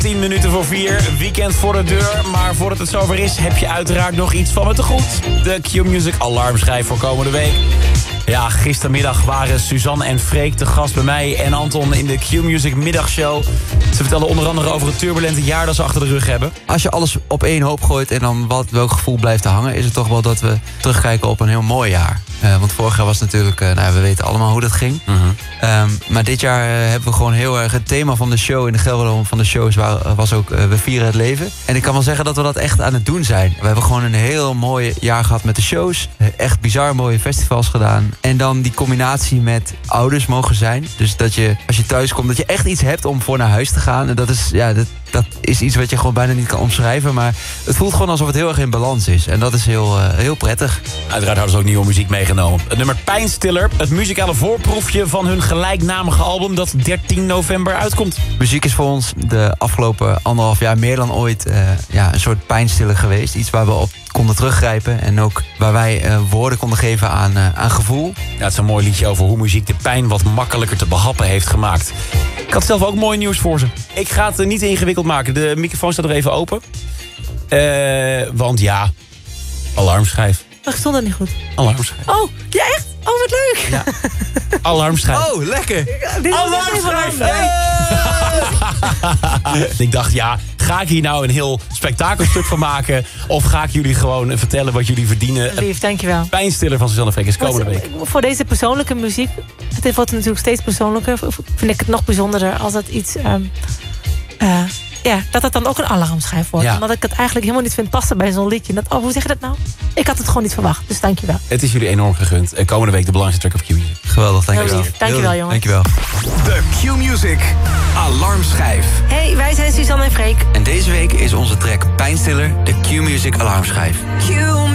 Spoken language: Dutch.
10 minuten voor 4, weekend voor de deur. Maar voordat het zover is, heb je uiteraard nog iets van me te goed. De Q-Music alarmschijf voor komende week. Ja, gistermiddag waren Suzanne en Freek te gast bij mij en Anton in de Q-Music middagshow. Ze vertelden onder andere over het turbulente jaar dat ze achter de rug hebben. Als je alles op één hoop gooit en dan welk gevoel blijft hangen, is het toch wel dat we terugkijken op een heel mooi jaar. Want vorig jaar was natuurlijk, we weten allemaal hoe dat ging. Mm-hmm. Maar dit jaar hebben we gewoon heel erg het thema van de show in de Gelderdoom van de shows was ook we vieren het leven. En ik kan wel zeggen dat we dat echt aan het doen zijn. We hebben gewoon een heel mooi jaar gehad met de shows. Echt bizar mooie festivals gedaan. En dan die combinatie met ouders mogen zijn. Dus dat je, als je thuis komt, dat je echt iets hebt om voor naar huis te gaan. En dat is iets wat je gewoon bijna niet kan omschrijven. Maar het voelt gewoon alsof het heel erg in balans is. En dat is heel prettig. Uiteraard hadden ze ook nieuwe muziek meegenomen. Het nummer Pijnstiller, het muzikale voorproefje van hun gelijknamige album dat 13 november uitkomt. Muziek is voor ons de afgelopen 1,5 jaar meer dan ooit een soort pijnstiller geweest. Iets waar we op konden teruggrijpen en ook waar wij woorden konden geven aan gevoel. Ja, het is een mooi liedje over hoe muziek de pijn wat makkelijker te behappen heeft gemaakt. Ik had zelf ook mooi nieuws voor ze. Ik ga het niet ingewikkeld maken. De microfoon staat er even open. Want ja, alarmschijf. Ik stond het niet goed. Alarmschijf. Oh, ja echt? Oh, wat leuk. Ja. Alarmschijf. Oh, lekker. Alarmschijf. Ik dacht, ja, ga ik hier nou een heel spektakelstuk van maken? Of ga ik jullie gewoon vertellen wat jullie verdienen? Lief, dankjewel. Pijnstiller van Suzanne Freek is komende week. Voor deze persoonlijke muziek, het wordt natuurlijk steeds persoonlijker. Vind ik het nog bijzonderder als het iets... dat het dan ook een alarmschijf wordt. Ja. Omdat ik het eigenlijk helemaal niet vind passen bij zo'n liedje. Hoe zeg je dat nou? Ik had het gewoon niet verwacht, dus dankjewel. Het is jullie enorm gegund. En komende week de belangrijkste track op Q-Music. Geweldig, dankjewel. Heel lief. Dankjewel, jongen. Dankjewel. De Q-Music alarmschijf. Hey, wij zijn Suzanne en Freek. En deze week is onze track Pijnstiller, de Q-Music alarmschijf.